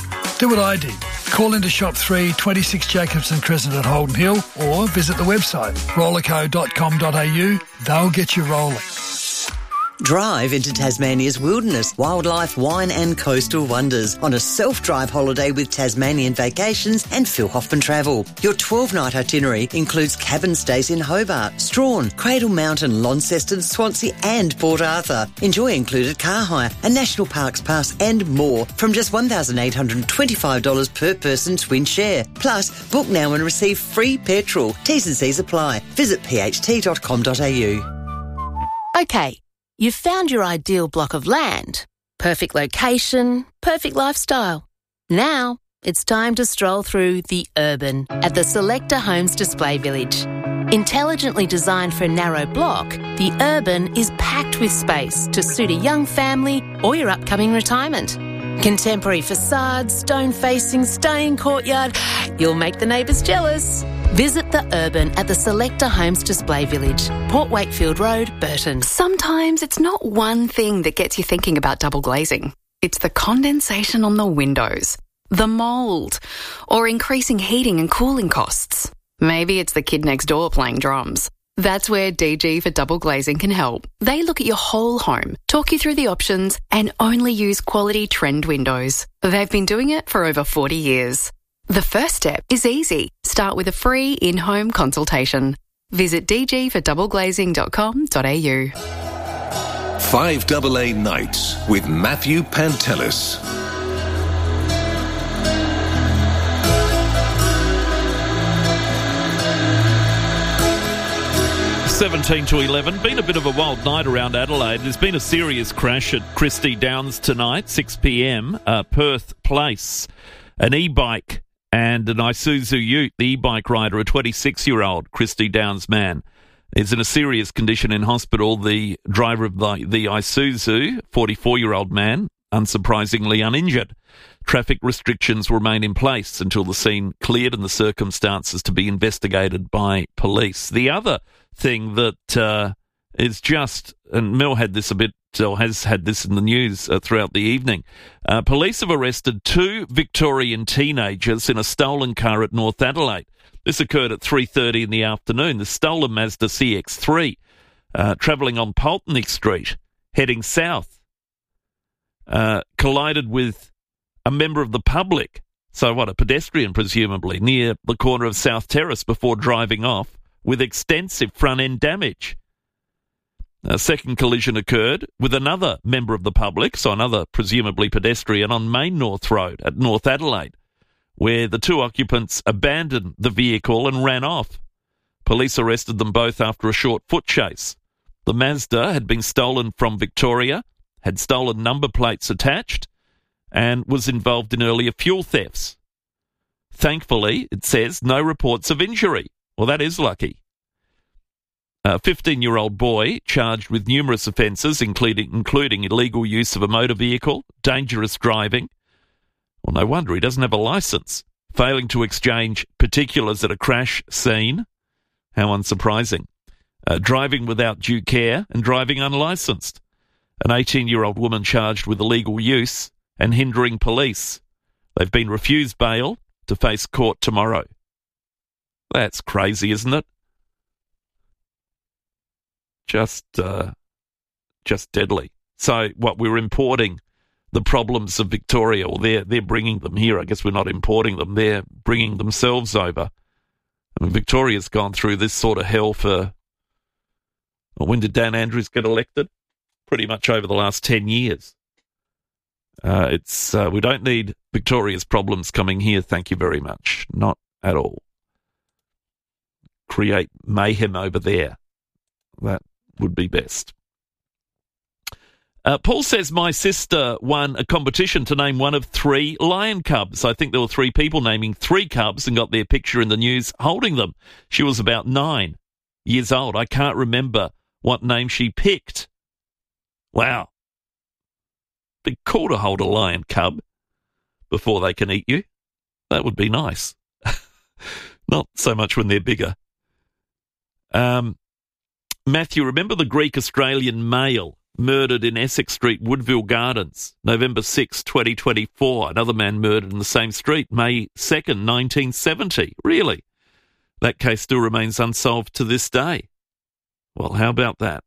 Do what I did. Call into Shop 3, 26 Jacobson Crescent at Holden Hill, or visit the website rollerco.com.au. They'll get you rolling. Drive into Tasmania's wilderness, wildlife, wine and coastal wonders on a self-drive holiday with Tasmanian Vacations and Phil Hoffman Travel. Your 12-night itinerary includes cabin stays in Hobart, Strahan, Cradle Mountain, Launceston, Swansea and Port Arthur. Enjoy included car hire, a National Parks Pass and more from just $1,825 per person twin share. Plus, book now and receive free petrol. T's and C's apply. Visit pht.com.au. Okay. You've found your ideal block of land. Perfect location, perfect lifestyle. Now, it's time to stroll through the urban at the Selector Homes Display Village. Intelligently designed for a narrow block, the urban is packed with space to suit a young family or your upcoming retirement. Contemporary facades, stone-facing, staying courtyard. You'll make the neighbours jealous. Visit the urban at the Selector Homes Display Village, Port Wakefield Road, Burton. Sometimes it's not one thing that gets you thinking about double glazing. It's the condensation on the windows, the mould, or increasing heating and cooling costs. Maybe it's the kid next door playing drums. That's where DG for Double Glazing can help. They look at your whole home, talk you through the options, and only use quality trend windows. They've been doing it for over 40 years. The first step is easy. Start with a free in-home consultation. Visit dgfordoubleglazing.com.au. 5AA Nights with Matthew Pantelis. $17 to $11. Been a bit of a wild night around Adelaide. There's been a serious crash at Christie Downs tonight, 6 p.m, Perth Place. An e-bike and an Isuzu Ute, the e-bike rider, a 26-year-old Christie Downs man, is in a serious condition in hospital. The driver of the Isuzu, 44-year-old man, unsurprisingly uninjured. Traffic restrictions remain in place until the scene cleared and the circumstances to be investigated by police. The other thing that is just, and Mel had this a bit, or has had this in the news throughout the evening. Police have arrested 2 Victorian teenagers in a stolen car at North Adelaide. This occurred at 3:30 in the afternoon. The stolen Mazda CX-3, travelling on Pulteney Street, heading south, collided with a member of the public. So what, a pedestrian presumably, near the corner of South Terrace before driving off with extensive front-end damage. A second collision occurred with another member of the public, so another presumably pedestrian, on Main North Road at North Adelaide, where the 2 occupants abandoned the vehicle and ran off. Police arrested them both after a short foot chase. The Mazda had been stolen from Victoria, had stolen number plates attached, and was involved in earlier fuel thefts. Thankfully, it says, no reports of injury. Well, that is lucky. A 15-year-old boy charged with numerous offences, including illegal use of a motor vehicle, dangerous driving. Well, no wonder he doesn't have a licence. Failing to exchange particulars at a crash scene. How unsurprising. Driving without due care and driving unlicensed. An 18-year-old woman charged with illegal use and hindering police. They've been refused bail to face court tomorrow. That's crazy, isn't it? Just deadly. So, what, we're importing the problems of Victoria, or they're bringing them here. I guess we're not importing them. They're bringing themselves over. I mean, Victoria's gone through this sort of hell for, well, when did Dan Andrews get elected? Pretty much over the last 10 years. We don't need Victoria's problems coming here, thank you very much. Not at all. Create mayhem over there. That would be best. Paul says, my sister won a competition to name one of 3 lion cubs. I think there were 3 people naming 3 cubs and got their picture in the news holding them. She was about 9 years old. I can't remember what name she picked. Wow. Be cool to hold a lion cub before they can eat you. That would be nice. Not so much when they're bigger. Matthew, remember the Greek-Australian mail murdered in Essex Street, Woodville Gardens, November 6, 2024. Another man murdered in the same street, May 2nd, 1970. Really? That case still remains unsolved to this day. Well, how about that?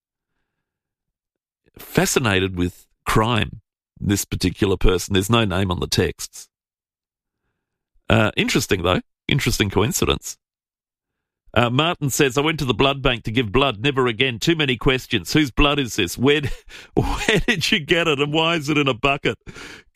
Fascinated with crime, this particular person. There's no name on the texts. Interesting, though. Interesting coincidence. Martin says, I went to the blood bank to give blood. Never again. Too many questions. Whose blood is this? Where did you get it? And why is it in a bucket?